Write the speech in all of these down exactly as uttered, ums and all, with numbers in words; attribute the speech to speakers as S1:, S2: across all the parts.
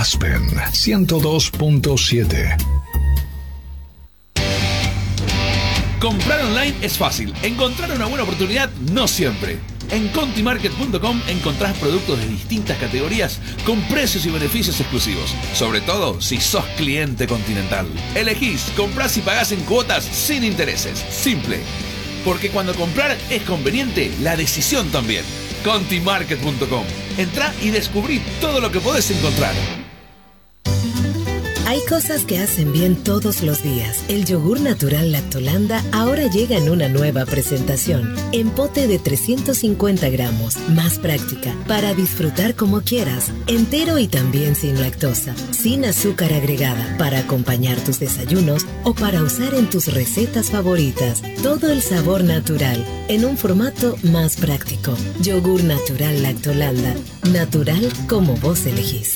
S1: Aspen ciento dos punto siete.
S2: Comprar online es fácil. Encontrar una buena oportunidad no siempre. En conti market punto com encontrás productos de distintas categorías con precios y beneficios exclusivos. Sobre todo si sos cliente Continental. Elegís, comprás y pagás en cuotas sin intereses. Simple. Porque cuando comprar es conveniente, la decisión también. conti market punto com. Entrá y descubrí todo lo que podés encontrar.
S3: Hay cosas que hacen bien todos los días. El yogur natural Lactolanda ahora llega en una nueva presentación. En pote de trescientos cincuenta gramos. Más práctica. Para disfrutar como quieras. Entero y también sin lactosa. Sin azúcar agregada. Para acompañar tus desayunos o para usar en tus recetas favoritas. Todo el sabor natural. En un formato más práctico. Yogur natural Lactolanda. Natural como vos elegís.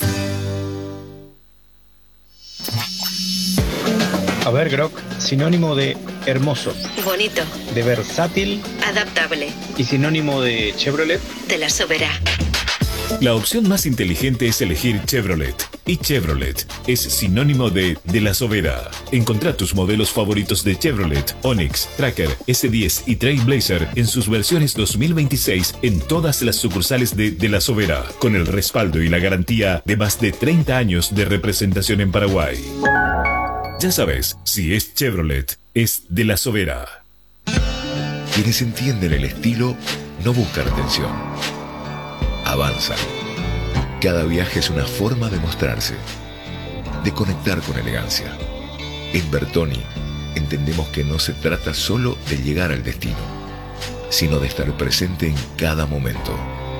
S4: A ver, Grok, sinónimo de hermoso.
S3: Bonito.
S4: De versátil.
S3: Adaptable.
S4: Y sinónimo de Chevrolet.
S3: De la Sobera.
S5: La opción más inteligente es elegir Chevrolet. Y Chevrolet es sinónimo de De la Sobera. Encontrá tus modelos favoritos de Chevrolet, Onix, Tracker, ese diez y Trailblazer en sus versiones dos mil veintiséis en todas las sucursales de De la Sobera, con el respaldo y la garantía de más de treinta años de representación en Paraguay. Ya sabes, si es Chevrolet, es De la Sobera.
S6: Quienes entienden el estilo no buscan atención. Avanzan. Cada viaje es una forma de mostrarse, de conectar con elegancia. En Bertoni entendemos que no se trata solo de llegar al destino, sino de estar presente en cada momento.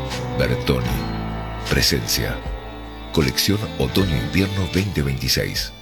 S6: Bertoni. Presencia. Colección Otoño-Invierno veinte veintiséis.